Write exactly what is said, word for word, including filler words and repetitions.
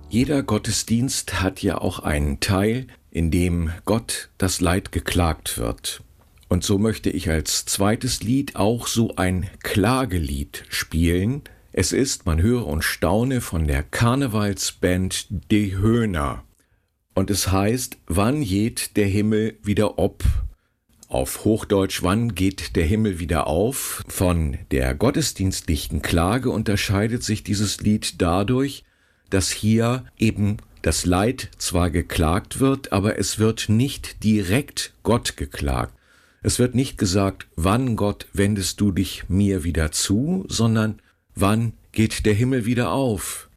Jeder Gottesdienst hat ja auch einen Teil, in dem Gott das Leid geklagt wird. Und so möchte ich als zweites Lied auch so ein Klagelied spielen. Es ist, man höre und staune, von der Karnevalsband De Höhner. Und es heißt, wann geht der Himmel wieder ob? Auf Hochdeutsch, wann geht der Himmel wieder auf? Von der gottesdienstlichen Klage unterscheidet sich dieses Lied dadurch, dass hier eben das Leid zwar geklagt wird, aber es wird nicht direkt Gott geklagt. Es wird nicht gesagt, wann Gott wendest du dich mir wieder zu, sondern wann geht der Himmel wieder auf?